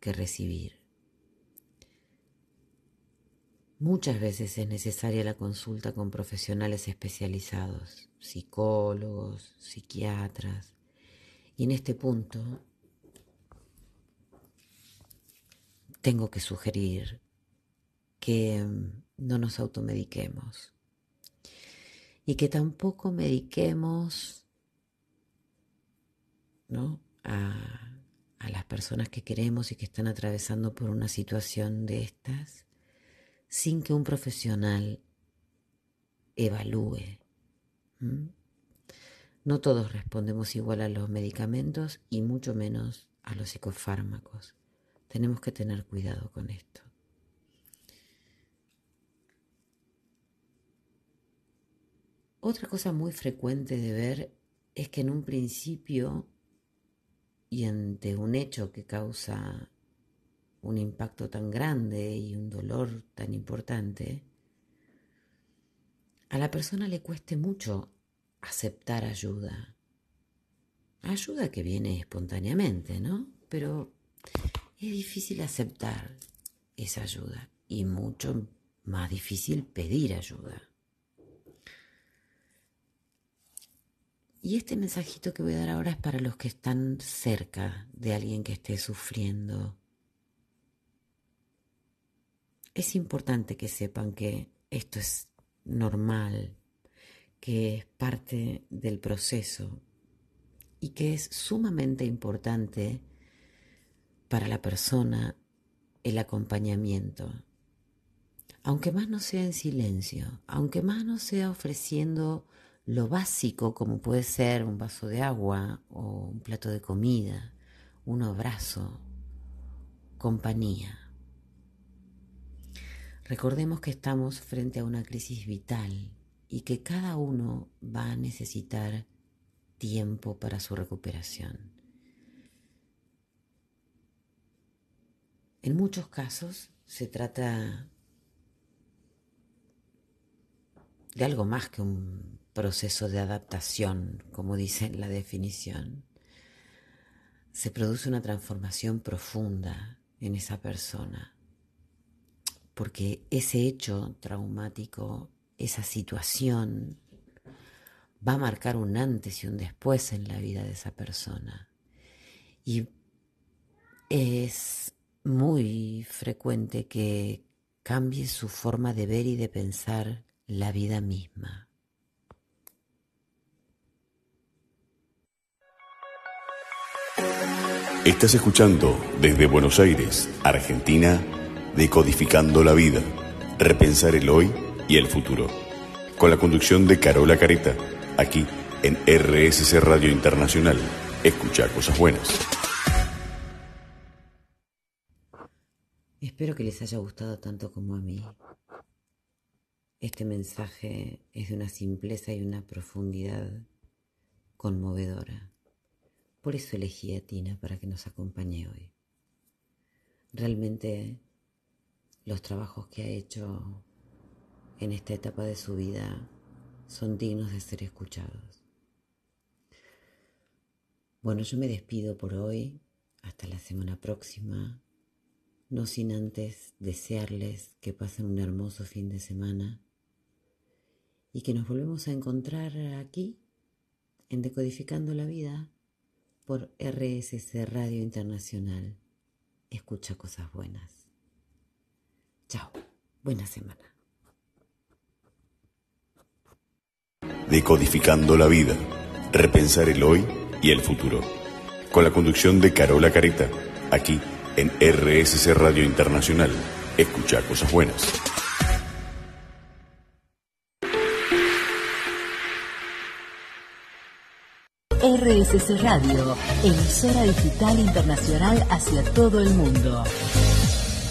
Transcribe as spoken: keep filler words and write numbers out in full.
que recibir. Muchas veces es necesaria la consulta con profesionales especializados, psicólogos, psiquiatras, y en este punto tengo que sugerir que no nos automediquemos y que tampoco mediquemos, ¿no?, a, a las personas que queremos y que están atravesando por una situación de estas sin que un profesional evalúe. ¿Mm? No todos respondemos igual a los medicamentos y mucho menos a los psicofármacos. Tenemos que tener cuidado con esto. Otra cosa muy frecuente de ver es que en un principio y ante un hecho que causa un impacto tan grande y un dolor tan importante, a la persona le cueste mucho aceptar ayuda. Ayuda que viene espontáneamente, ¿no? Pero es difícil aceptar esa ayuda y mucho más difícil pedir ayuda. Y este mensajito que voy a dar ahora es para los que están cerca de alguien que esté sufriendo. Es importante que sepan que esto es normal, que es parte del proceso y que es sumamente importante para la persona el acompañamiento. Aunque más no sea en silencio, aunque más no sea ofreciendo lo básico como puede ser un vaso de agua o un plato de comida, un abrazo, compañía. Recordemos que estamos frente a una crisis vital y que cada uno va a necesitar tiempo para su recuperación. En muchos casos se trata de algo más que un proceso de adaptación, como dice en la definición. Se produce una transformación profunda en esa persona. Porque ese hecho traumático, esa situación, va a marcar un antes y un después en la vida de esa persona. Y es muy frecuente que cambie su forma de ver y de pensar la vida misma. Estás escuchando desde Buenos Aires, Argentina, Decodificando la Vida, repensar el hoy y el futuro, con la conducción de Carola Careta, aquí en R S C Radio Internacional. Escucha cosas buenas. Espero que les haya gustado tanto como a mí. Este mensaje es de una simpleza y una profundidad conmovedora. Por eso elegí a Tina para que nos acompañe hoy. Realmente los trabajos que ha hecho en esta etapa de su vida son dignos de ser escuchados. Bueno, yo me despido por hoy, hasta la semana próxima, no sin antes desearles que pasen un hermoso fin de semana y que nos volvemos a encontrar aquí en Decodificando la Vida por R S C Radio Internacional. Escucha cosas buenas. Chao, buena semana. Decodificando la Vida, repensar el hoy y el futuro, con la conducción de Carola Careta, aquí en R S C Radio Internacional. Escucha cosas buenas. R S C Radio, emisora digital internacional hacia todo el mundo.